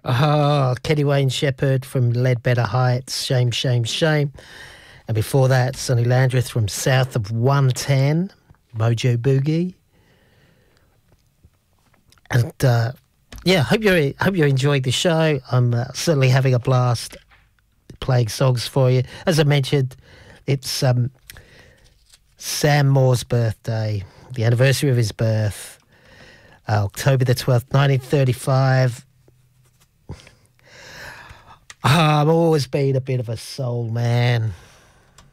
Oh, Kenny Wayne Shepherd from Ledbetter Heights, Shame, Shame, Shame. And before that, Sonny Landreth from South of 110, Mojo Boogie. And hope you enjoyed the show. I'm certainly having a blast playing songs for you. As I mentioned, it's Sam Moore's birthday, the anniversary of his birth, October the 12th, 1935. I've always been a bit of a soul man.